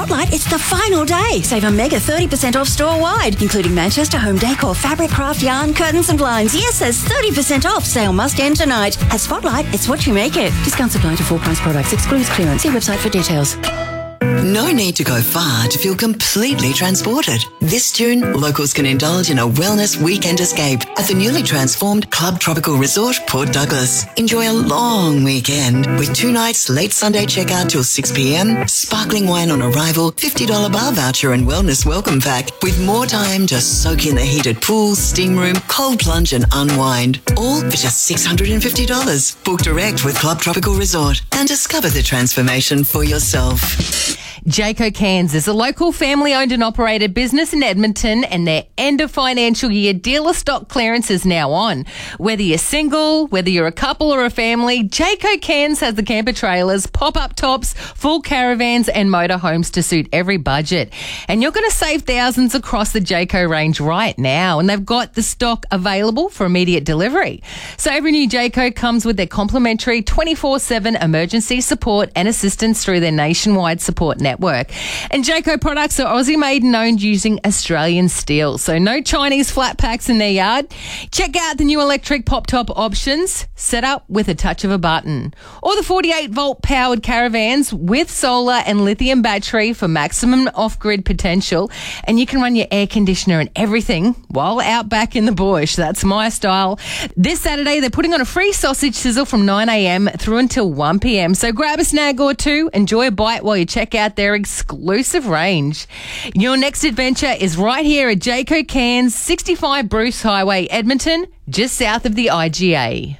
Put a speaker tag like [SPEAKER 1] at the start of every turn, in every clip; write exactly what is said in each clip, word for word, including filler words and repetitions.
[SPEAKER 1] Spotlight, it's the final day. Save a mega thirty percent off store-wide, including Manchester home decor, fabric, craft, yarn, curtains and blinds. Yes, there's thirty percent off. Sale must end tonight. At Spotlight, it's what you make it. Discounts apply to full-price products. Excludes clearance. See website for details.
[SPEAKER 2] No need to go far to feel completely transported. This June, locals can indulge in a wellness weekend escape at the newly transformed Club Tropical Resort, Port Douglas. Enjoy a long weekend with two nights late Sunday checkout till six p.m, sparkling wine on arrival, fifty dollars bar voucher and wellness welcome pack, with more time to soak in the heated pool, steam room, cold plunge and unwind. All for just six hundred fifty dollars. Book direct with Club Tropical Resort and discover the transformation for yourself.
[SPEAKER 3] Jayco Cans is a local family-owned and operated business in Edmonton, and their end of financial year dealer stock clearance is now on. Whether you're single, whether you're a couple or a family, Jayco Cans has the camper trailers, pop-up tops, full caravans and motorhomes to suit every budget. And you're going to save thousands across the Jayco range right now, and they've got the stock available for immediate delivery. So every new Jayco comes with their complimentary twenty-four seven emergency support and assistance through their nationwide support network. Network. And Jayco products are Aussie made and owned using Australian steel, so no Chinese flat packs in their yard. Check out the new electric pop-top options, set up with a touch of a button, or the forty-eight volt powered caravans with solar and lithium battery for maximum off-grid potential. And you can run your air conditioner and everything while out back in the bush. That's my style. This Saturday, they're putting on a free sausage sizzle from nine a.m. through until one p.m. So grab a snag or two, enjoy a bite while you check out their exclusive range. Your next adventure is right here at Jayco Cans, sixty-five Bruce Highway, Edmonton, just south of the I G A.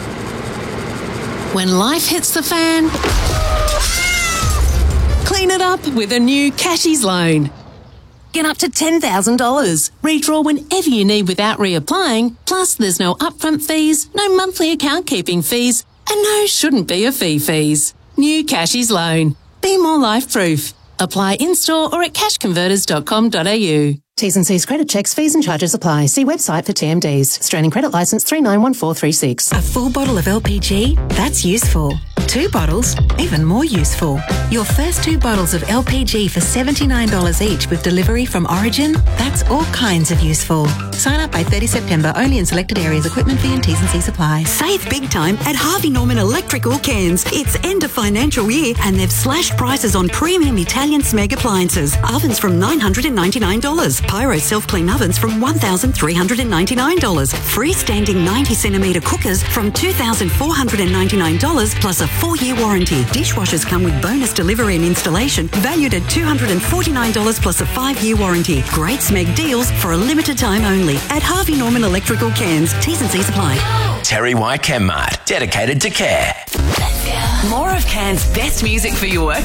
[SPEAKER 4] When life hits the fan, clean it up with a new Cashies loan. Get up to ten thousand dollars. Redraw whenever you need without reapplying. Plus, there's no upfront fees, no monthly account keeping fees, and no shouldn't be a fee fees. New Cashies loan. Be more life-proof. Apply in-store or at cash converters dot com dot a u.
[SPEAKER 5] T's and C's credit checks, fees and charges apply. See website for T M Ds. Australian Credit Licence three nine one four three six.
[SPEAKER 6] A full bottle of L P G? That's useful. Two bottles? Even more useful. Your first two bottles of L P G for seventy-nine dollars each with delivery from Origin? That's all kinds of useful. Sign up by thirtieth September, only in selected areas. Equipment fee and T's and C's apply.
[SPEAKER 7] Save big time at Harvey Norman Electrical Cans. It's end of financial year and they've slashed prices on premium Italian Smeg appliances. Ovens from nine hundred ninety-nine dollars. Pyro self-clean ovens from one thousand three hundred ninety-nine dollars. Freestanding ninety centimetre cookers from two thousand four hundred ninety-nine dollars plus a four-year warranty. Dishwashers come with bonus delivery and installation valued at two hundred forty-nine dollars plus a five-year warranty. Great Smeg deals for a limited time only at Harvey Norman Electrical Cans. T's and C's apply.
[SPEAKER 8] Terry White Chem Mart, dedicated to care.
[SPEAKER 9] More of Can's best music for your work